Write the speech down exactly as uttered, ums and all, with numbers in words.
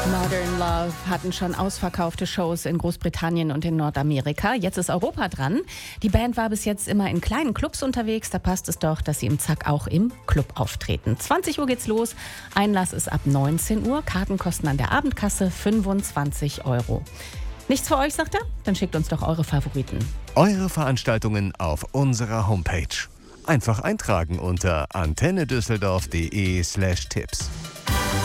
Modern Love hatten schon ausverkaufte Shows in Großbritannien und in Nordamerika. Jetzt ist Europa dran. Die Band war bis jetzt immer in kleinen Clubs unterwegs. Da passt es doch, dass sie im Zack auch im Club auftreten. zwanzig Uhr geht's los. Einlass ist ab neunzehn Uhr. Karten kosten an der Abendkasse fünfundzwanzig Euro. Nichts für euch, sagt er? Dann schickt uns doch eure Favoriten. Eure Veranstaltungen auf unserer Homepage. Einfach eintragen unter antennedüsseldorf punkt de slash Tipps.